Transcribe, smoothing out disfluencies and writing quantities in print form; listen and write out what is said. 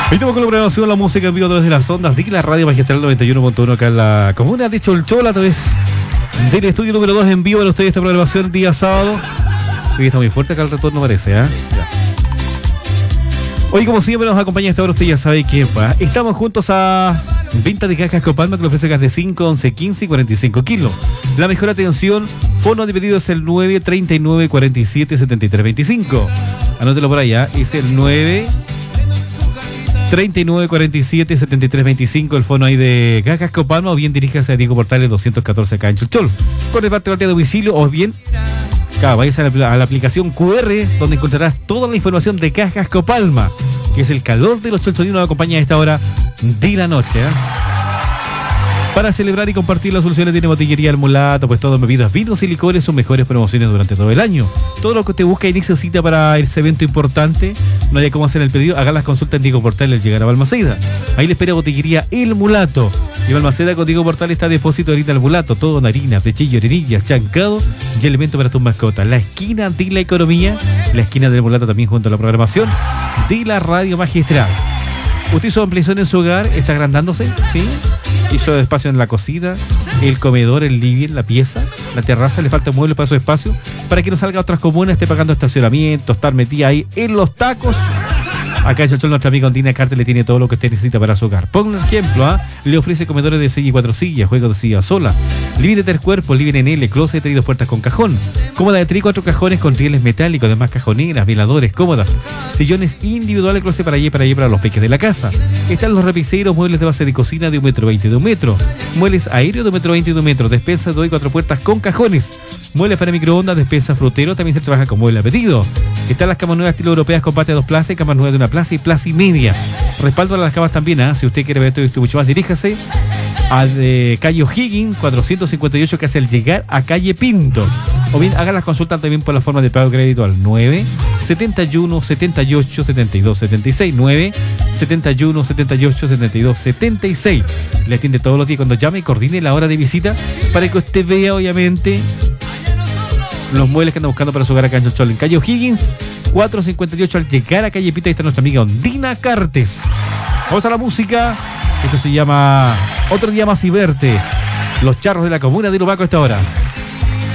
Estamos con la programación, la música en vivo desde las ondas de la radio magistral 91.1 acá en la comuna de Cholchola, a través del estudio número 2 en vivo para ustedes esta programación día sábado. Hoy está muy fuerte acá el retorno, parece, ¿eh? Ya. Hoy, como siempre, nos acompaña esta hora, usted ya sabe quién va. Estamos juntos a venta de cajas Copalma, que le ofrece gas de 5, 11, 15 y 45 kilos. La mejor atención, fono de pedido es el 9 39 47 73 25. Anótelo por allá, es el 9 39 47 73 25, el fono ahí de Cajas Copalma, o bien diríjase a Diego Portales 214 acá en Cholchol. Con el parte de domicilio, o bien vayas a la aplicación QR, donde encontrarás toda la información de Cajas Copalma, que es el calor de los cholcholinos, nos acompaña a esta hora de la noche, ¿eh? Para celebrar y compartir las soluciones tiene Botillería El Mulato, pues todas bebidas, vinos y licores son mejores promociones durante todo el año. Todo lo que usted busca y necesita para ese evento importante, no haya cómo hacer el pedido, haga las consultas en Diego Portales al llegar a Balmaceda. Ahí le espera Botillería El Mulato. Y Balmaceda con Diego Portales está depósito de harina El Mulato, todo en harina, pechillo, orenillas, chancado y elemento para tus mascotas. La esquina de la economía, la esquina del Mulato también junto a la programación de la radio magistral. ¿Usted hizo ampliación en su hogar? ¿Está agrandándose? ¿Sí? Hizo espacio en la cocina, el comedor, el living, la pieza, la terraza, le faltan muebles para su espacio, para que no salga a otras comunas, esté pagando estacionamiento, estar metida ahí en los tacos. Acá en Cholchol, nuestra amiga Ondina Carter le tiene todo lo que usted necesita para su hogar. Pongo un ejemplo, le ofrece comedores de 6 y 4 sillas, juegos de silla sola, living de 3 cuerpos, living en L, closet de 2 puertas con cajón, cómoda de 3 y 4 cajones con rieles metálicos, además cajoneras, veladores, cómodas, sillones individuales, closet para allí para los peques de la casa. Están los repiseros, muebles de base de cocina de 1,20 m de 1 metro, muebles aéreos de 1,20 m de 1 metro, despensas de 2 y 4 puertas con cajones, muebles para microondas, despensa frutero, también se trabaja con muebles a pedido. Están las camas nuevas estilo europeas con patio de 2 plazas y camas nuevas de 1 plaza y plaza y media. Respaldo a las camas también, ¿eh? Si usted quiere ver esto y mucho más, diríjase al calle O'Higgins 458, que hace al llegar a calle Pinto. O bien haga las consultas también por la forma de pago de crédito al 9 71 78 72 76 9 71 78 72 76. Le atiende todos los días cuando llame y coordine la hora de visita para que usted vea, obviamente, los muebles que anda buscando para su hogar acá en Cholchol. En calle O'Higgins 458, al llegar a calle Pita, ahí está nuestra amiga Ondina Cartes. Vamos a la música. Esto se llama Otro Día Más y Verte. Los charros de la comuna de Lubaco a esta hora.